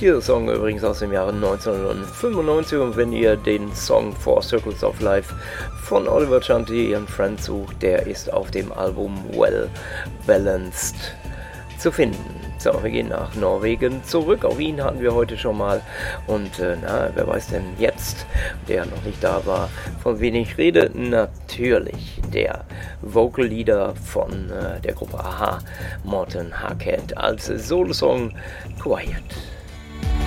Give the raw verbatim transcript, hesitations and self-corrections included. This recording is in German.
Dieser Song übrigens aus dem Jahre neunzehnhundertfünfundneunzig, und wenn ihr den Song Four Circles of Life von Oliver Chanty and Friends sucht, der ist auf dem Album Well Balanced zu finden. So, wir gehen nach Norwegen zurück. Auch ihn hatten wir heute schon mal. Und äh, na, wer weiß denn jetzt, der noch nicht da war, von wem ich rede? Natürlich der Vocal Leader von äh, der Gruppe a-ha, Morten Harket, als Solosong Quiet.